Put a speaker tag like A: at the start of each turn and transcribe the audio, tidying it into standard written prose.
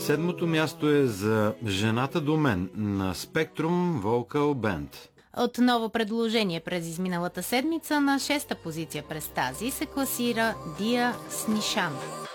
A: Седмото място е за Жената до мен на Spectrum Vocal Band.
B: Отново предложение през изминалата седмица, на 6-та позиция през тази се класира Дия с Нишан.